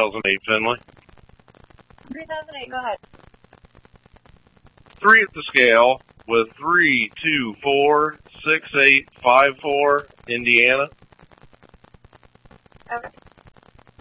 2008 Finley. 3008, go ahead. 3 at the scale with 3246854, Indiana. Okay.